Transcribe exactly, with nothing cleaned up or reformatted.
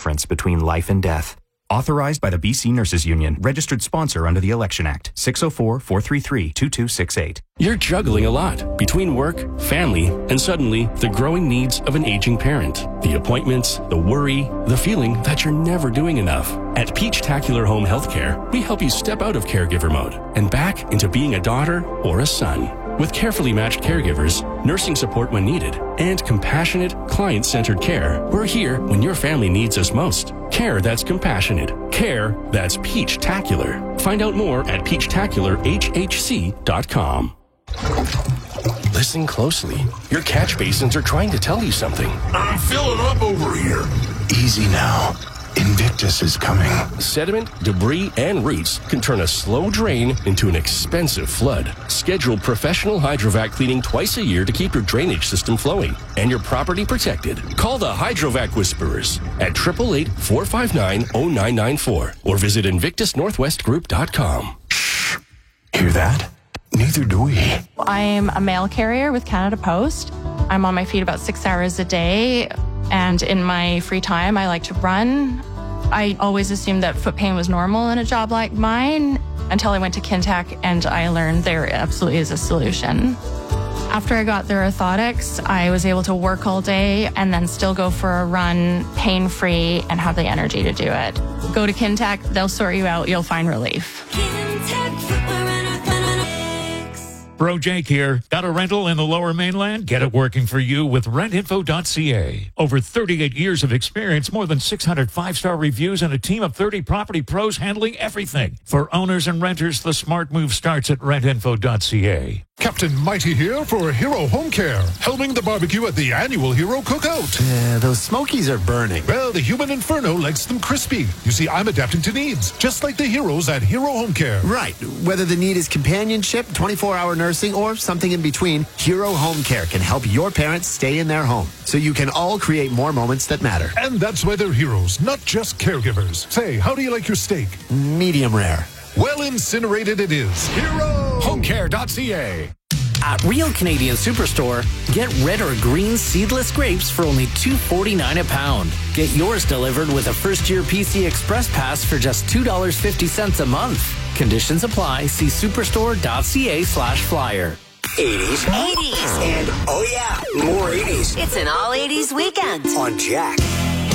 difference between life and death. Authorized by the B C Nurses Union, registered sponsor under the Election Act, six oh four, four three three, two two six eight. You're juggling a lot between work, family, and suddenly the growing needs of an aging parent. The appointments, the worry, the feeling that you're never doing enough. At Peach-Tacular Home Healthcare, we help you step out of caregiver mode and back into being a daughter or a son. With carefully matched caregivers, nursing support when needed, and compassionate, client-centered care, we're here when your family needs us most. Care that's compassionate. Care that's Peach-Tacular. Find out more at peach tacular h h c dot com. Listen closely. Your catch basins are trying to tell you something. I'm filling up over here. Easy now. Invictus is coming. Sediment, debris, and roots can turn a slow drain into an expensive flood. Schedule professional hydrovac cleaning twice a year to keep your drainage system flowing and your property protected. Call the Hydrovac Whisperers at eight eight eight, four five nine, zero nine nine four or visit invictus northwest group dot com. Shh. Hear that? Neither do we. I'm a mail carrier with Canada Post. I'm on my feet about six hours a day. And in my free time, I like to run. I always assumed that foot pain was normal in a job like mine until I went to Kintac and I learned there absolutely is a solution. After I got the orthotics, I was able to work all day and then still go for a run pain-free and have the energy to do it. Go to Kintac, they'll sort you out, you'll find relief. Bro Jake here. Got a rental in the Lower Mainland? Get it working for you with rent info dot c a. Over thirty-eight years of experience, more than six hundred five-star reviews, and a team of thirty property pros handling everything. For owners and renters, the smart move starts at rent info dot c a. Captain Mighty here for Hero Home Care, helming the barbecue at the annual Hero Cookout. Yeah, those Smokies are burning. Well, the human inferno likes them crispy. You see, I'm adapting to needs, just like the heroes at Hero Home Care. Right. Whether the need is companionship, twenty-four hour nursing, or something in between, Hero Home Care can help your parents stay in their home, so you can all create more moments that matter. And that's why they're heroes, not just caregivers. Say, how do you like your steak? Medium rare. Well incinerated it is. Hero Home Care dot c a. At Real Canadian Superstore, get red or green seedless grapes for only two dollars and forty-nine cents a pound. Get yours delivered with a first-year P C Express Pass for just two dollars and fifty cents a month. Conditions apply. See superstore dot c a slash flyer. eighties. eighties. And, oh yeah, more eighties. It's an all eighties weekend. On Jack.